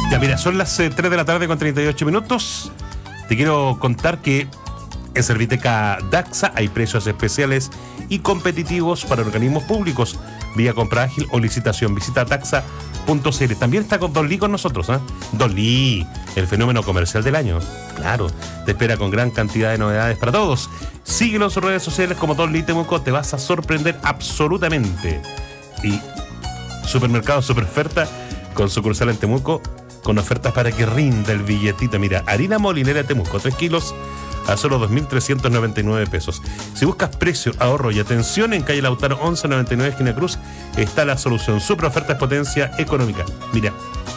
Ya, mira, son las 3 de la tarde con 38 minutos. Te quiero contar que en Serviteca Daxa hay precios especiales y competitivos para organismos públicos, vía compra ágil o licitación. Visita daxa.cl. También está con Don Lee con nosotros, ¿eh? Don Lee, el fenómeno comercial del año. Claro, te espera con gran cantidad de novedades para todos. Síguelo en sus redes sociales como Don Lee Temuco, te vas a sorprender absolutamente. Y Supermercado Superoferta, con sucursal en Temuco, con ofertas para que rinda el billetito. Mira, harina molinera Temuco, 3 kilos a solo 2.399 pesos. Si buscas precio, ahorro y atención, en calle Lautaro 1199, esquina Cruz, está la solución. Superoferta es potencia económica. Mira,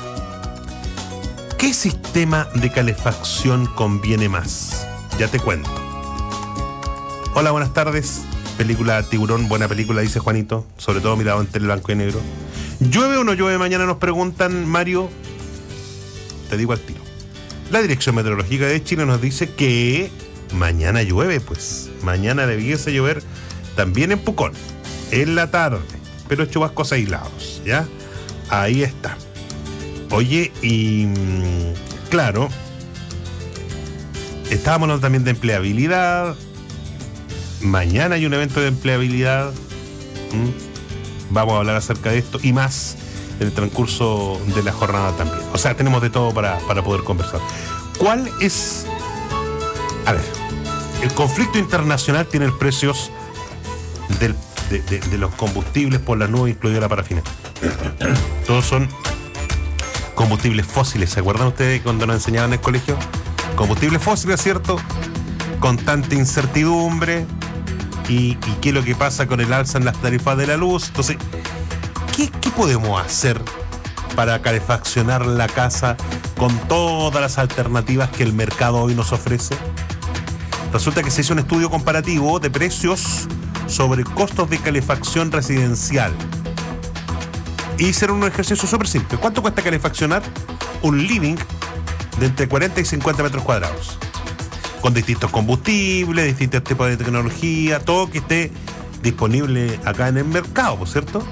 ¿qué sistema de calefacción conviene más? Ya te cuento. Hola, buenas tardes. Película Tiburón, buena película, dice Juanito. Sobre todo mirado entre el blanco y negro. ¿Llueve o no llueve mañana? Nos preguntan, Mario. Te digo al tiro. La Dirección Meteorológica de Chile nos dice que mañana llueve, pues. Mañana debiese llover también en Pucón, en la tarde, pero chubascos aislados, ¿ya? Ahí está. Oye, y claro, estábamos hablando también de empleabilidad. Mañana hay un evento de empleabilidad. Vamos a hablar acerca de esto y más en el transcurso de la jornada también. O sea, tenemos de todo para poder conversar. ¿Cuál es? A ver, el conflicto internacional tiene precios de los combustibles por la nube, incluida la parafina. Todos son combustibles fósiles. ¿Se acuerdan ustedes cuando nos enseñaban en el colegio? Combustibles fósiles, ¿cierto? Constante incertidumbre. ¿Y qué es lo que pasa con el alza en las tarifas de la luz? Entonces, ¿qué podemos hacer para calefaccionar la casa con todas las alternativas que el mercado hoy nos ofrece? Resulta que se hizo un estudio comparativo de precios sobre costos de calefacción residencial. Y hicieron un ejercicio súper simple. ¿Cuánto cuesta calefaccionar un living de entre 40 y 50 metros cuadrados? Con distintos combustibles, distintos tipos de tecnología, todo que esté disponible acá en el mercado, ¿cierto?